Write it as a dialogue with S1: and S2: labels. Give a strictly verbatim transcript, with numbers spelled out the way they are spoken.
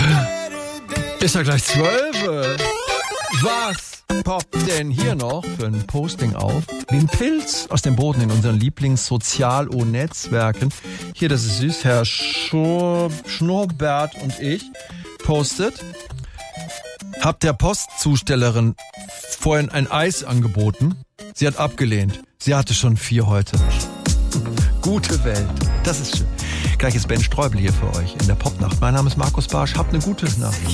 S1: Ist ja gleich zwölf. Was poppt denn hier noch für ein Posting auf? Wie ein Pilz aus dem Boden in unseren Lieblings-Sozial-O-Netzwerken. Hier, das ist süß, Herr Schur, Schnurrbert und ich postet. Hab der Postzustellerin vorhin ein Eis angeboten. Sie hat abgelehnt. Sie hatte schon vier heute. Gute Welt. Das ist schön. Gleich ist Ben Streubel hier für euch in der Popnacht. Mein Name ist Markus Barsch. Habt eine gute Nacht.